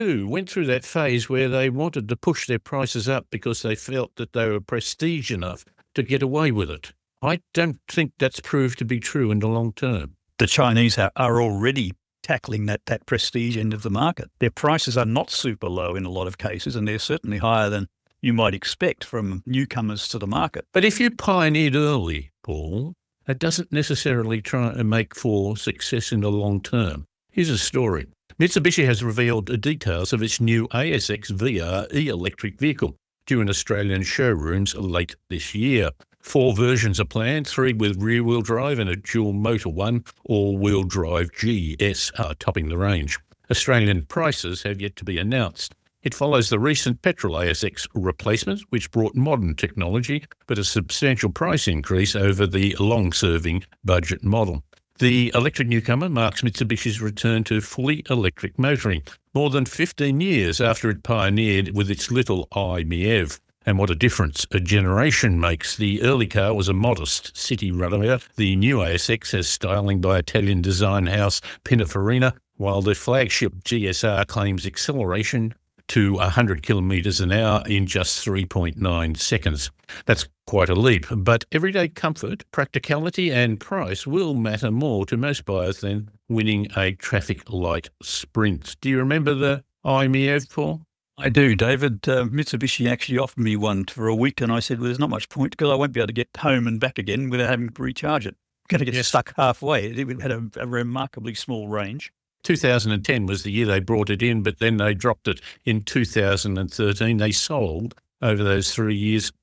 Who went through that phase where they wanted to push their prices up because they felt that they were prestige enough to get away with it. I don't think that's proved to be true in the long term. The Chinese are already tackling that prestige end of the market. Their prices are not super low in a lot of cases, and they're certainly higher than you might expect from newcomers to the market. But if you pioneered early, Paul, that doesn't necessarily try to make for success in the long term. Here's a story. Mitsubishi has revealed the details of its new ASX VR e-electric vehicle due in Australian showrooms late this year. 4 versions are planned, 3 with rear-wheel drive and a dual-motor one, all-wheel drive GS are topping the range. Australian prices have yet to be announced. It follows the recent petrol ASX replacement, which brought modern technology, but a substantial price increase over the long-serving budget model. The electric newcomer marks Mitsubishi's return to fully electric motoring, more than 15 years after it pioneered with its little iMiev. And what a difference a generation makes. The early car was a modest city runabout. The new ASX has styling by Italian design house Pininfarina, while the flagship GSR claims acceleration to 100 kilometres an hour in just 3.9 seconds. That's quite a leap, but everyday comfort, practicality and price will matter more to most buyers than winning a traffic light sprint. Do you remember the iMiev, Paul? I do, David. Mitsubishi actually offered me one for a week, and I said, well, there's not much point because I won't be able to get home and back again without having to recharge it. I'm going to get stuck halfway. It had a remarkably small range. 2010 was the year they brought it in, but then they dropped it in 2013. They sold, over those 3 years,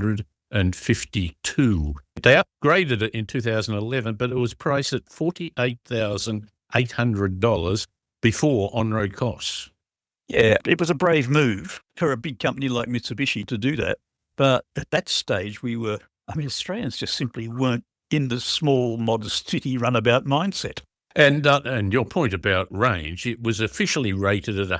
252. They upgraded it in 2011, but it was priced at $48,800 before on-road costs. Yeah, it was a brave move for a big company like Mitsubishi to do that. But at that stage, Australians just simply weren't in the small, modest city runabout mindset. And your point about range, it was officially rated at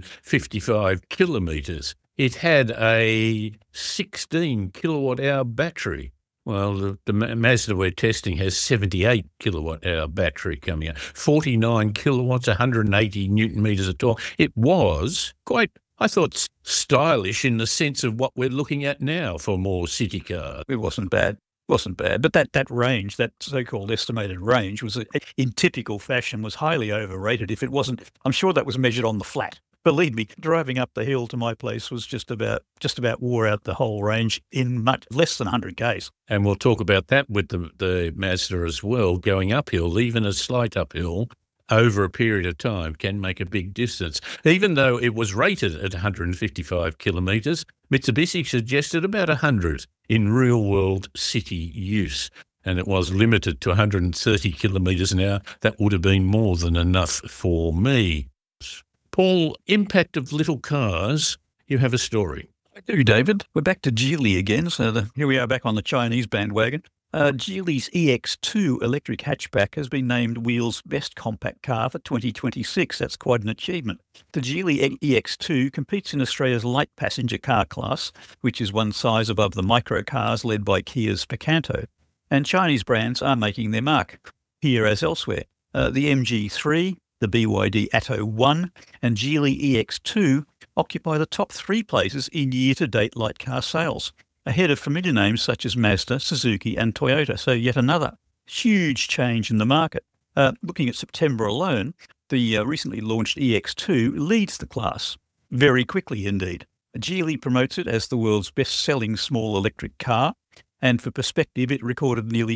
155 kilometres. It had a 16 kilowatt-hour battery. Well, the Mazda we're testing has 78 kilowatt-hour battery coming out, 49 kilowatts, 180 newton metres of torque. It was quite, I thought, stylish in the sense of what we're looking at now for more city cars. It wasn't bad. But that range, that so-called estimated range, was in typical fashion was highly overrated. If it wasn't, I'm sure that was measured on the flat. Believe me, driving up the hill to my place was just about wore out the whole range in much less than 100 k's. And we'll talk about that with the Mazda as well. Going uphill, even a slight uphill, over a period of time can make a big distance. Even though it was rated at 155 kilometres, Mitsubishi suggested about 100 in real-world city use, and it was limited to 130 kilometres an hour. That would have been more than enough for me. Paul, impact of little cars, you have a story. I do, David. We're back to Geely again, so here we are back on the Chinese bandwagon. Geely's EX2 electric hatchback has been named Wheel's best compact car for 2026. That's quite an achievement. The Geely EX2 competes in Australia's light passenger car class, which is one size above the microcars led by Kia's Picanto. And Chinese brands are making their mark, here as elsewhere. The MG3, the BYD Atto 1 and Geely EX2 occupy the top 3 places in year-to-date light car sales, ahead of familiar names such as Mazda, Suzuki and Toyota. So yet another huge change in the market. Looking at September alone, the recently launched EX2 leads the class, very quickly indeed. Geely promotes it as the world's best-selling small electric car, and for perspective, it recorded nearly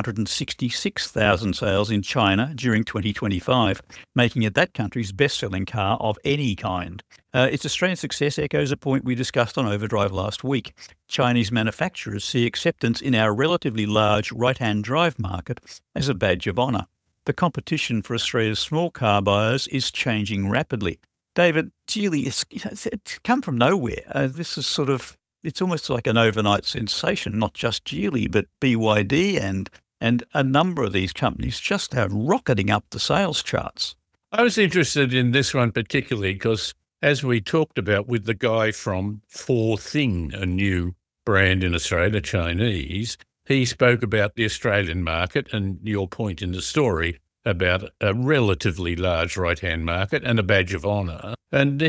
466,000 sales in China during 2025, making it that country's best-selling car of any kind. Its Australian success echoes a point we discussed on Overdrive last week. Chinese manufacturers see acceptance in our relatively large right-hand drive market as a badge of honour. The competition for Australia's small car buyers is changing rapidly. David, Geely, it's come from nowhere. This is it's almost like an overnight sensation, not just Geely, but BYD and a number of these companies just are rocketing up the sales charts. I was interested in this one particularly because, as we talked about with the guy from Thing, a new brand in Australia, Chinese, he spoke about the Australian market and your point in the story about a relatively large right-hand market and a badge of honour. And